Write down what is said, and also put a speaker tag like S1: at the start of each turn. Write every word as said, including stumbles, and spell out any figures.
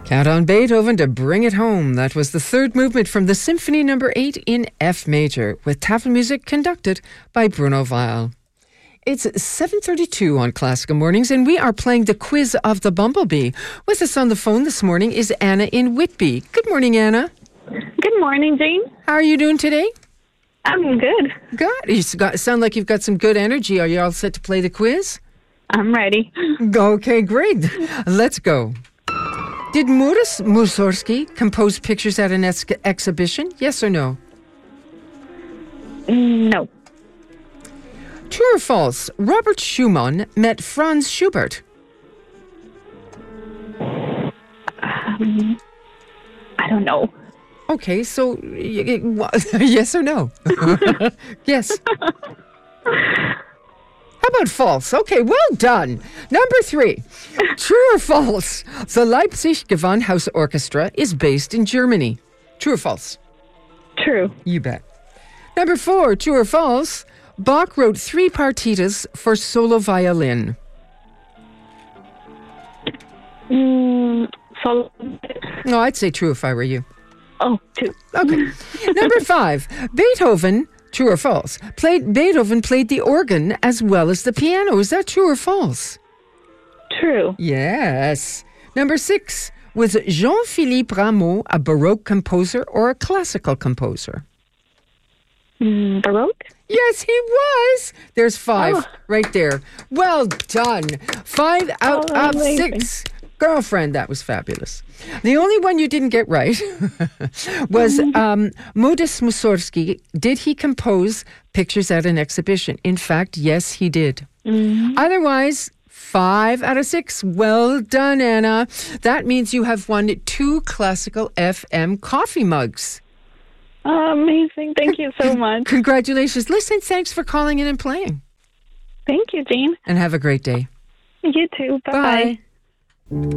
S1: Count on Beethoven to bring it home. That was the third movement from the Symphony Number eight in F major, with Tafelmusik conducted by Bruno Weil. It's seven thirty-two on Classical Mornings, and we are playing the quiz of the Bumblebee. With us on the phone this morning is Anna in Whitby. Good morning, Anna.
S2: Good morning, Jane.
S1: How are you doing today?
S2: I'm good.
S1: Good. You got, sound like you've got some good energy. Are you all set to play the quiz?
S2: I'm ready.
S1: Okay, great. Let's go. Did Modest Mussorgsky compose pictures at an ex- exhibition? Yes or no?
S2: No.
S1: True or false? Robert Schumann met Franz Schubert.
S2: Um, I don't know.
S1: Okay, so y- y- yes or no? Yes. How about false? Okay, well done. Number three. True or false? The Leipzig Gewandhaus Orchestra is based in Germany. True or false?
S2: True.
S1: You bet. Number four. True or false? Bach wrote three partitas for solo violin.
S2: Mm, so,
S1: No, I'd say true if I were you.
S2: oh, two.
S1: Okay. Number five. Beethoven, true or false? Played Beethoven played the organ as well as the piano. Is that true or false?
S2: True.
S1: Yes. Number six. Was Jean-Philippe Rameau a Baroque composer or a classical composer?
S2: Mm, Baroque?
S1: Yes, he was. There's five
S2: Oh.
S1: right there. Well done. Five out
S2: Oh,
S1: of
S2: amazing.
S1: six. Girlfriend, that was fabulous. The only one you didn't get right was um, Modest Mussorgsky. Did he compose pictures at an exhibition? In fact, yes, he did.
S2: Mm.
S1: Otherwise, five out of six. Well done, Anna. That means you have won two Classical F M coffee mugs.
S2: Oh, amazing. Thank you so much.
S1: Congratulations. Listen, thanks for calling in and playing.
S2: Thank you, Jane.
S1: And have a great day.
S2: You too. Bye-bye.
S1: Bye.